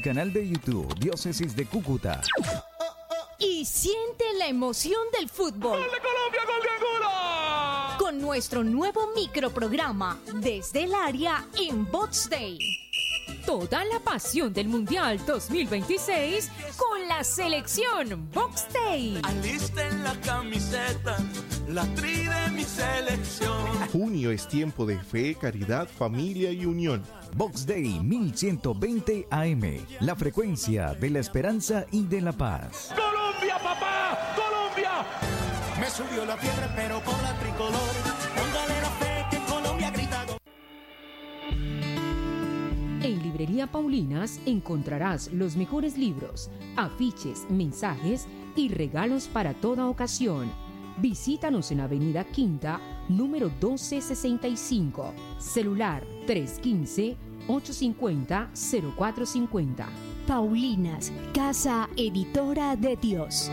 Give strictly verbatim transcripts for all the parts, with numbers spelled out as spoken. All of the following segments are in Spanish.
canal de YouTube Diócesis de Cúcuta. Y siente la emoción del fútbol. ¡Gol de Colombia, gol de Angola! Con nuestro nuevo microprograma Desde el Área en Box Day. Toda la pasión del Mundial dos mil veintiséis con la selección Box Day. Alisten la camiseta, la tri de mi selección. Junio es tiempo de fe, caridad, familia y unión. Box Day mil ciento veinte A M, la frecuencia de la esperanza y de la paz. ¡Colombia, papá! ¡Colombia! Me subió la fiebre, pero con la tricolor. Póngale la fe que Colombia ha gritado. En Librería Paulinas encontrarás los mejores libros, afiches, mensajes y regalos para toda ocasión. Visítanos en Avenida Quinta, número doce sesenta y cinco. Celular tres uno cinco, ocho cinco cero, cero cuatro cinco cero. Paulinas, Casa Editora de Dios.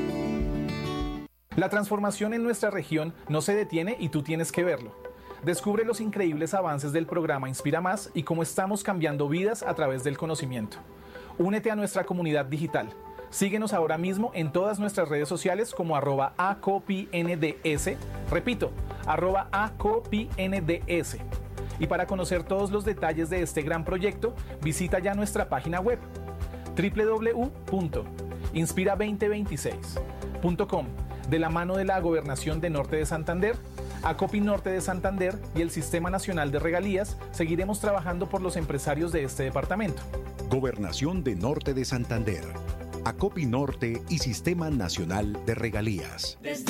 La transformación en nuestra región no se detiene y tú tienes que verlo. Descubre los increíbles avances del programa Inspira Más y cómo estamos cambiando vidas a través del conocimiento. Únete a nuestra comunidad digital. Síguenos ahora mismo en todas nuestras redes sociales como arroba acopinds. Repito, arroba acopinds. Y para conocer todos los detalles de este gran proyecto, visita ya nuestra página web doble u doble u doble u punto inspira dos mil veintiséis punto com. De la mano de la Gobernación de Norte de Santander, Acopi Norte de Santander y el Sistema Nacional de Regalías, seguiremos trabajando por los empresarios de este departamento. Gobernación de Norte de Santander, Acopi Norte y Sistema Nacional de Regalías.